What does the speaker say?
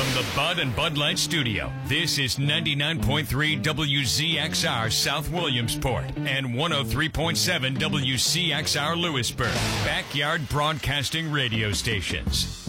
From the Bud and Bud Light Studio, this is 99.3 WZXR South Williamsport and 103.7 WCXR Lewisburg, Backyard Broadcasting Radio Stations.